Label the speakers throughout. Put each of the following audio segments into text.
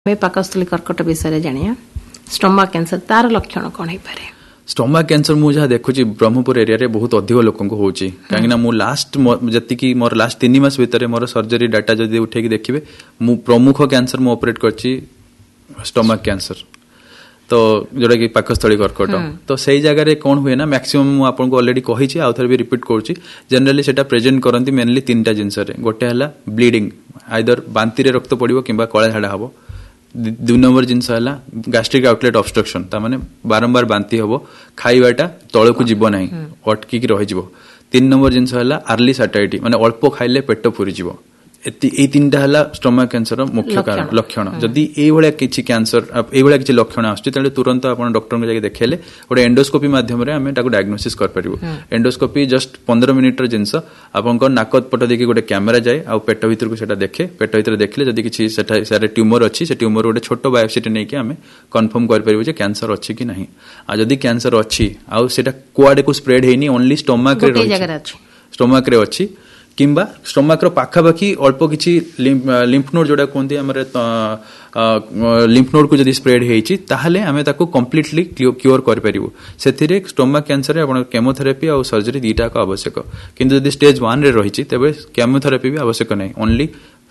Speaker 1: पाकस्थली कर्कट विषय जानिया स्टोमक कैंसर तार लक्षण कौन है पारे?
Speaker 2: स्टोमक कैंसर मु जहाँ देखुची ब्रह्मपुर एरिया रे बहुत अधिक लोक होची कहीं ना मु लास्ट जति मोर लास्ट 3 मास भितर मोर सर्जरी डाटा जदि उठेकी देखिबे मु प्रमुख कैंसर मु ऑपरेट करची स्टोमक कैंसर तो जोड़ा कि पाकस्थली कर्कट तो सही जगह रे कौन हुए ना मैक्सिमम मु आपन को ऑलरेडी कहि छी आउ थर भी रिपीट करची जनरली सेटा प्रेजेंट करंती मेनली तीनटा जिंस रे गोटे हला ब्लीडिंग आइदर बांती रे रक्त पड़िबो किबा कळा झाडा हबो दु नंबर जिनस है गैस्ट्रिक आउटलेट ऑब्स्ट्रक्शन तामाने बारंबार बांती हबो खाइबाटा तळकु जीव नाही अटकी की रहि जीवो 3 नंबर जिनस है अर्ली सैटाइटी माने अल्प खाइले पेट पुरी जीवो ए तीनटा हला स्टोमक कैंसर मुख्य कारण लक्षण जदि ए भलिया किछि कैंसर ए भलिया किछि लक्षण आछी तले तुरंत आपण डॉक्टर को जाके देखेले ओडे एंडोस्कोपी माध्यम रे हमें ताको डायग्नोसिस कर परिबो एंडोस्कोपी जस्ट 15 मिनिट रे जिंस आपण को नाकत पट देखि गोटे कैमरा जाय आ पेट भीतर को सेटा देखे पेट भीतर देखले जदि किछि सेटा सारे ट्यूमर अछि से ट्यूमर गोटे छोटो बायोप्सी नै कि हमें कंफर्म कर परिबो जे कैंसर अछि कि नहीं आ जदि कैंसर अछि आ सेटा कोआडे को स्प्रेड हेनी ओनली स्टोमक रे अछि स्टोमक रे अछि किंबा स्टोमक रो पाखापाखी अल्प किछि लिम्फ नोड जोडा कोंती हमरे लिम्फ नोड को जदि स्प्रेड हेछि ताहले हमें ताको कंप्लीटली क्योर कर परिबो सेथिरे स्टोमक कैंसर रे आपण केमोथेरेपी और सर्जरी दीटा को आवश्यक किंतु जदि स्टेज 1 रे रहिछि तबे केमोथेरेपी भी आवश्यक नै ओनली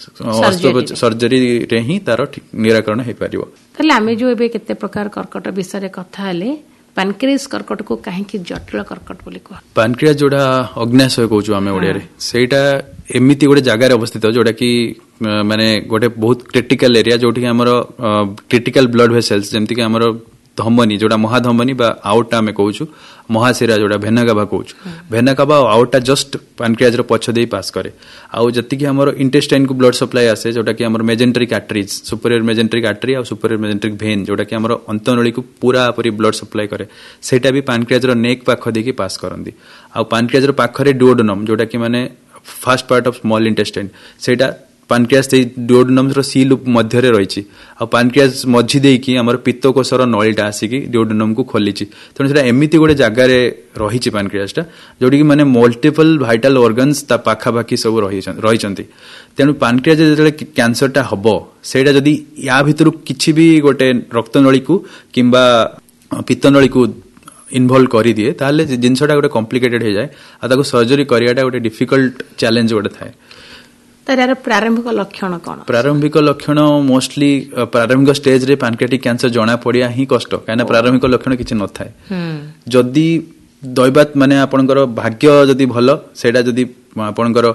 Speaker 2: सर्जरी रे ही तार निराकरण हे परिबो
Speaker 1: तले हमें जो एबे केते प्रकार कर्कट विषय रे कथा हले पैनक्रियास कर्कट को कहीं की जटिल कर्कट बोली कह
Speaker 2: पैनक्रियास जोड़ा अग्नाशय कहूँ आम ओडिया रे सेटा एमिति गोटे जगार अवस्थित जोटा कि माने गोटे बहुत क्रिटिकल एरिया जोठी हमर क्रिटिकल ब्लड वेसल्स जेमति कि हमर धमनी जोड़ा महाधमनी बा आउटा आम कहूँ महाशिरा जोड़ा भेनागाभा कहूँ भेनागाभा आउटा जस्ट पैनक्रियास रो पछ दे पास करे आउ जति कि हमर इंटेस्टाइन को ब्लड सप्लाई आसे जोटा कि हमर mesenteric arteries superior mesenteric artery और सुपीरियर मेजेंट्रिक भेन जोटा कि हमर अंतनळी को पूरा परी ब्लड सप्लाई करे सेटा भी पैनक्रियास रो नेक पाख दे कि पास करंदी आ पैनक्रियास रो पाखरे डुओडेनम जोटा कि माने first part of small intestine सेटा पैनक्रियास डुओडेनम रो सी लूप मध्य रे रहिछि आ पैनक्रियास मझी देई कि हमर पित्तकोशर नळीटा आसी कि डुओडेनम को खोलिछि तने सेटा एमिति गोटे जगह रे रहिछि पैनक्रियासटा जोडी कि माने मल्टीपल वाइटल ऑर्गन्स ता पाखा बाकी सब रहिछंती तेनु पैनक्रियास जेतले कैंसरटा हबो सेटा जदी या भितरु किछि भी गोटे रक्तनळी को किंबा पित्तनळी को इन्वॉल्व करी दिए ताले जिनसटा गोटे कॉम्प्लिकेटेड हो जाए आ ताको सर्जरी करियाटा गोटे डिफिकल्ट चैलेंज गोटे थाए
Speaker 1: तार प्रारंभिक लक्षण कौन?
Speaker 2: प्रारंभिक लक्षण मोस्टली प्रारंभिक स्टेज रे पैनक्रियाटिक कैंसर जना पड़िया ही कष्ट काना प्रारंभिक लक्षण किछि न थाए जदी दैवात माने आपनकर भाग्य जदी भलो सेटा जदी आपनकर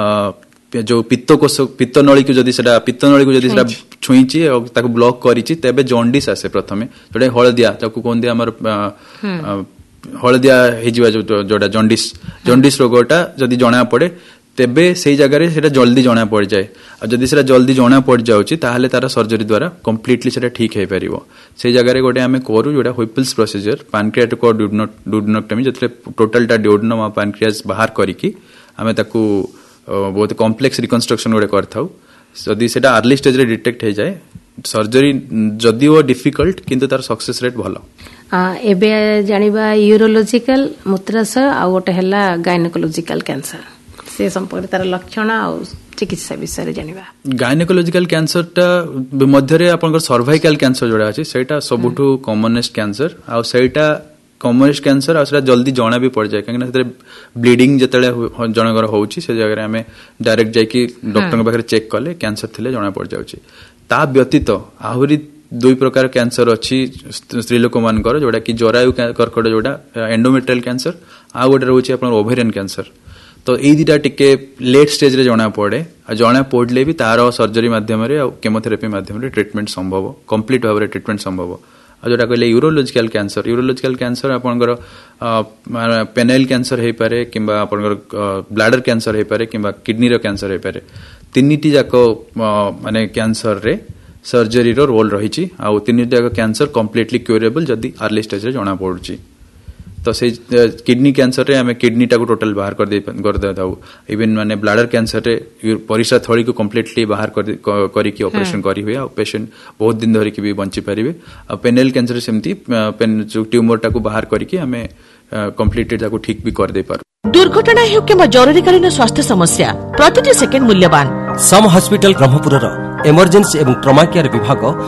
Speaker 2: जो पित्तनळी को जदी सेटा पित्तनळी को जदी सेटा छुईची और ताको ब्लॉक करिची तबे जॉन्डिस आसे प्रथमे जोडे हळदिया ताको कोन दे हमर हळदिया हे जीवा जोडा जॉन्डिस रोगटा जदी जणा पड़े तेबे सेही जगह रे सेटा जल्दी जणा पड़ जाए आ जदी सेटा जल्दी जणा पड़ जाउची ताहाले तारा सर्जरी द्वारा कंप्लीटली सेटा ठीक हे परिबो सेही जगह रे गोटे हमें करू जोडा व्हिपल्स प्रोसीजर पैनक्रियाटिक डुओडेनोटॉमी जतले टोटलटा डुओडेनम आ पैनक्रियास बाहर करिकी हमें ताकू बहुत कॉम्प्लेक्स रिकंस्ट्रक्शन गोटे करथाउ जदी सेटा अर्ली स्टेज रे डिटेक्ट हे जाए सर्जरी जदी वो डिफिकल्ट किंतु तार सक्सेस रेट भलो
Speaker 1: एबे जानिबा यूरोलॉजिकल मूत्राशय आ गोटे हला गायनेकोलॉजिकल कैंसर से संपर्क तार लक्षण आ चिकित्सा विषय जानिबा
Speaker 2: गायनेकोलॉजिकल कैंसर ता मध्य रे आपनकर सर्वाइकल कैंसर जोडा अछि सेटा सबुठु कॉमनेस्ट कैंसर आ सेटा कॉमनेस्ट कैंसर आ सेटा जल्दी जणा भी पड़ जाए काहे ना ब्लीडिंग जतले जनगर होउची से जगह रे हमें डायरेक्ट जाई कि डॉक्टर के पाखरे चेक कले कैंसर थिले जणा पड़ जाउची ता व्यतीत आहुरी दुई प्रकार कैंसर अच्छी स्त्री लोक मानकर जोड़ा कि जरायु कर्कट जोड़ा एंडोमेट्रियल कैंसर आ गोटे रोचे अपन ओवेरियन कैंसर तो ये दुटा टिके लेट स्टेज रे जना पड़े आ जना पड़ले भी तार सर्जरी माध्यम रे केमोथेरेपी माध्यम रे ट्रीटमेंट संभव कंप्लीट भाव ट्रीटमेंट संभव आ जोटा कहले यूरोलॉजिकल कैंसर आपनकर पेनाइल कैंसर हे पारे किंबा आपनकर ब्लैडर कैंसर हे पारे किंबा किडनी रो कैंसर हे पारे तीनिटी जाको माने कैंसर रे सर्जरी रो रोल रही आ तीनिटा जाको कैंसर कंप्लीटली क्यूरेबल जदी अर्ली स्टेज रे जना पड़ुची तो से किडनी कैंसर रे हमें किडनी टाको टोटल बाहर कर दे दाउ इवन माने ब्लैडर कैंसर रे परिस्रा थळी को कंप्लीटली बाहर करी की ऑपरेशन करी हुए आ पेशेंट बहुत दिन धरि की भी बंची परिबे आ पेनाइल कैंसर सेमती पेन जो ट्यूमर टाको बाहर करी की हमें कंप्लीटेड जाको ठीक भी कर दे पारू
Speaker 3: दुर्घटना हेउ केमा जरूरीकालीन स्वास्थ्य समस्या प्रतिटी सेकेंड मूल्यवान
Speaker 4: सम हॉस्पिटल ब्रह्मपुरर इमर्जेंसी एवं ट्रॉमा केयर विभाग